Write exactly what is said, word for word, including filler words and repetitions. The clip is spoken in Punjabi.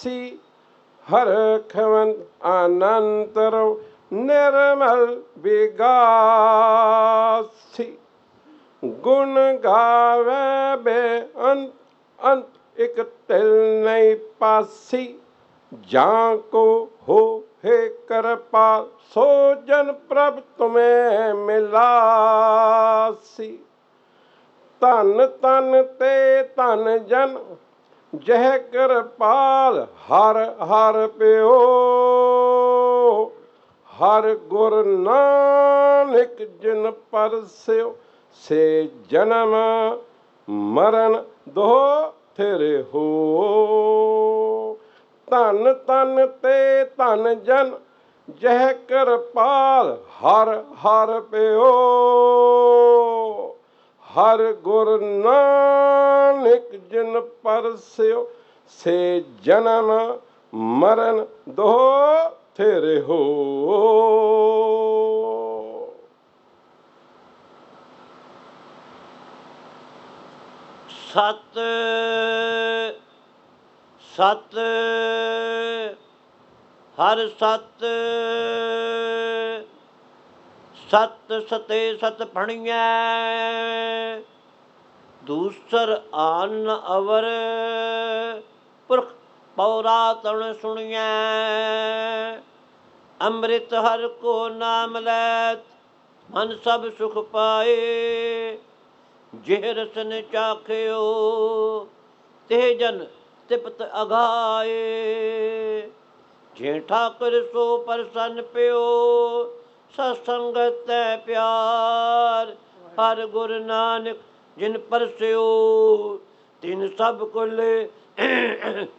ਸੀ ਹਰਖਵੰਤ ਅਨੰਤਰੋ ਨਿਰਮਲ ਵਿਗਾਸੀ। ਗੁਣ ਗਾਵੇ ਬੇਅੰਤ ਅੰਤ ਇਕ ਤਿਲ ਨਹੀਂ ਪਾਸੀ। ਜਾਂ ਕੋ ਹੋਏ ਕਿਰਪਾ ਸੋ ਜਨ ਪ੍ਰਭ ਤੁਮੇ ਮਿਲਾਸੀ। ਧਨ ਤਨ ਤੇ ਧਨ ਜਨ ਜਹ ਕਿਰਪਾਲ ਹਰ ਹਰ ਪਿਓ। ਹਰ ਗੁਰ ਨਾਨਕ ਜਿਨ ਪਰਸਿਓ ਸੇ ਜਨਮ ਮਰਨ ਦੋ ਫਿਰ ਹੋ। ਧਨ ਤਨ ਤੇ ਧਨ ਜਨ ਜਹ ਕਿਰਪਾਲ ਹਰ ਹਰ ਪਿਓ। ਹਰ ਗੁਰ ਨਾਨਕ ਜਿਨ ਪਰਸਿਓ ਸੇ ਜਨਮ ਮਰਨ ਦੋ ਫਿਰ ਹੋ। ਸਤ ਸਤ ਹਰ ਸਤ ਸਤ ਸਤੇ ਸਤ ਭਣੀਐ। ਦੂਸਰ ਆਨ ਅਵਰ ਪੁਰਖ ਪੌਰਾਤਨ ਸੁਣੀਐ। ਅੰਮ੍ਰਿਤ ਹਰ ਕੋ ਨਾਮ ਲੈਤ ਮਨ ਸਭ ਸੁਖ ਪਾਏ। ਜਿਹ ਰਸਨ ਚਾਖਿਓ ਤੇ ਜਨ ਤਿਪਤ ਅਗਾਏ। ਜੇ ਠਾਕੁਰ ਸੋ ਪ੍ਰਸੰਨ ਪਿਓ ਸਤਸੰਗਤ ਤੈ ਪਿਆਰ। ਹਰ ਗੁਰ ਨਾਨਕ ਜਿਨ ਪਰਸਿਓ ਤਿਨ ਸਭ ਕੁਲ